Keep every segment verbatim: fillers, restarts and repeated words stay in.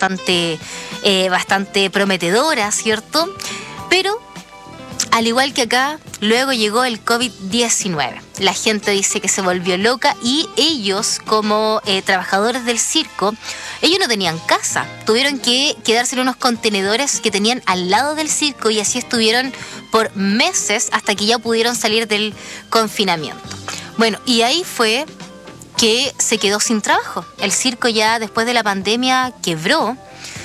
bastante, eh, bastante prometedora, ¿cierto? Pero al igual que acá, luego llegó el covid diecinueve. La gente dice que se volvió loca y ellos, como eh, trabajadores del circo, ellos no tenían casa. Tuvieron que quedarse en unos contenedores que tenían al lado del circo y así estuvieron por meses hasta que ya pudieron salir del confinamiento. Bueno, y ahí fue que se quedó sin trabajo. El circo ya después de la pandemia quebró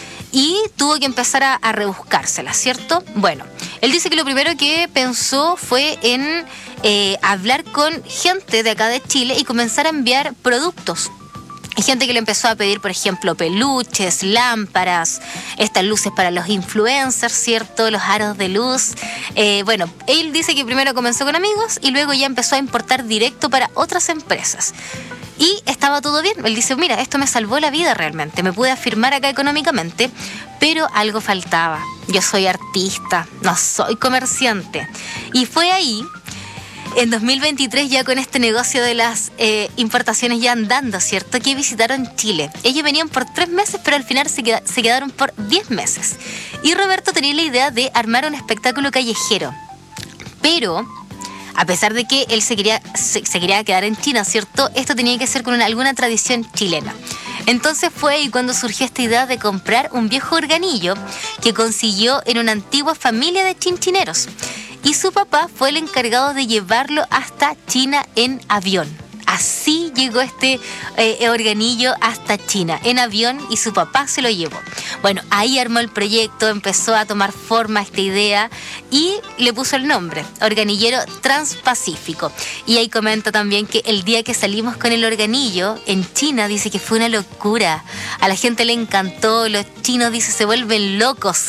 y tuvo que empezar a, a rebuscársela, ¿cierto? Bueno, él dice que lo primero que pensó fue en eh, hablar con gente de acá de Chile y comenzar a enviar productos. Hay gente que le empezó a pedir, por ejemplo, peluches, lámparas, estas luces para los influencers, ¿cierto? Los aros de luz. Eh, bueno, él dice que primero comenzó con amigos y luego ya empezó a importar directo para otras empresas. Y estaba todo bien. Él dice, mira, esto me salvó la vida realmente. Me pude afirmar acá económicamente, pero algo faltaba. Yo soy artista, no soy comerciante. Y fue ahí, en dos mil veintitrés, ya con este negocio de las eh, importaciones ya andando, ¿cierto? Que visitaron Chile. Ellos venían por tres meses, pero al final se, queda, se quedaron por diez meses. Y Roberto tenía la idea de armar un espectáculo callejero. Pero a pesar de que él se quería, se, se quería quedar en China, ¿cierto? Esto tenía que ser con una, alguna tradición chilena. Entonces fue ahí cuando surgió esta idea de comprar un viejo organillo que consiguió en una antigua familia de chinchineros. Y su papá fue el encargado de llevarlo hasta China en avión. Así llegó este eh, organillo hasta China, en avión, y su papá se lo llevó. Bueno, ahí armó el proyecto, empezó a tomar forma esta idea y le puso el nombre, Organillero Transpacífico. Y ahí comenta también que el día que salimos con el organillo en China, dice que fue una locura. A la gente le encantó, los chinos, dice, se vuelven locos.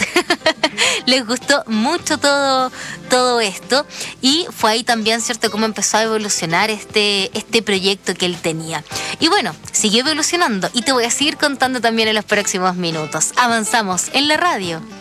Les gustó mucho todo, todo esto. Y fue ahí también, ¿cierto?, cómo empezó a evolucionar este, este proyecto que él tenía. Y bueno, siguió evolucionando y te voy a seguir contando también en los próximos minutos. Avanzamos en la radio.